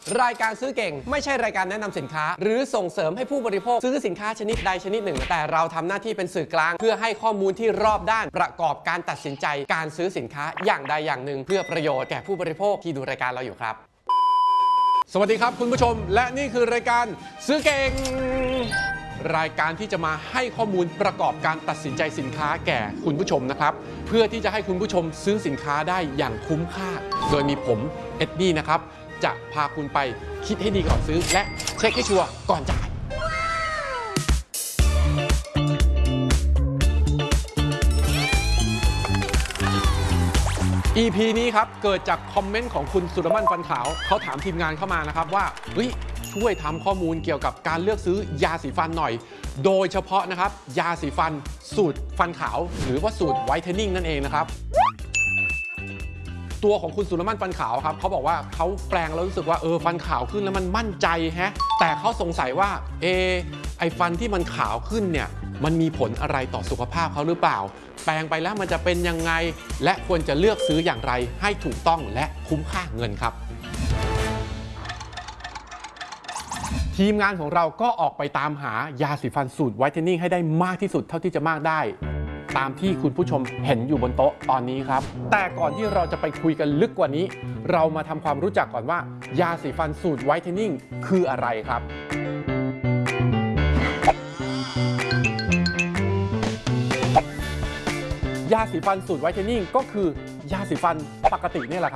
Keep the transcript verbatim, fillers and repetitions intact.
รายการซื้อเก่งไม่ใช่รายการแนะนำสินค้าหรือส่งเสริมให้ผู้บริโภคซื้อสินค้าชนิดใดชนิดหนึ่งแต่เราทำหน้าที่เป็นสื่อกลางเพื่อให้ข้อมูลที่รอบด้านประกอบการตัดสินใจการซื้อสินค้าอย่างใดอย่างหนึ่งเพื่อประโยชน์แก่ผู้บริโภคที่ดูรายการเราอยู่ครับสวัสดีครับคุณผู้ชมและนี่คือรายการซื้อเก่งรายการที่จะมาให้ข้อมูลประกอบการตัดสินใจสินค้าแก่คุณผู้ชมนะครับเพื่อที่จะให้คุณผู้ชมซื้อสินค้าได้อย่างคุ้มค่าโดยมีผมเอ็ดดี้นะครับจะพาคุณไปคิดให้ดีก่อนซื้อและเช็คให้ชัวร์ก่อนจ่าย อี พี นี้ครับเกิดจากคอมเมนต์ของคุณสุรมั่นฟันขาวเขาถามทีมงานเข้ามานะครับว่าเฮ้ยช่วยทำข้อมูลเกี่ยวกับการเลือกซื้อยาสีฟันหน่อยโดยเฉพาะนะครับยาสีฟันสูตรฟันขาวหรือว่าสูตรไวท์เทนนิ่งนั่นเองนะครับตัวของคุณสุรมั่นฟันขาวครับเขาบอกว่าเขาแปลงแล้วรู้สึกว่าเออฟันขาวขึ้นแล้วมันมั่นใจแฮะแต่เขาสงสัยว่าเอไอฟันที่มันขาวขึ้นเนี่ยมันมีผลอะไรต่อสุขภาพเขาหรือเปล่าแปลงไปแล้วมันจะเป็นยังไงและควรจะเลือกซื้ออย่างไรให้ถูกต้องและคุ้มค่าเงินครับทีมงานของเราก็ออกไปตามหายาสีฟันสูตรไวท์เทนนิ่งให้ได้มากที่สุดเท่าที่จะมากได้ตามที่คุณผู้ชมเห็นอยู่บนโต๊ะตอนนี้ครับแต่ก่อนที่เราจะไปคุยกันลึกกว่านี้เรามาทำความรู้จักก่อนว่ายาสีฟันสูตรไวท์เทนนิ่งคืออะไรครับยาสีฟันสูตรไวท์เทนนิ่งก็คือยาสีฟันปกตินี่แหละครับ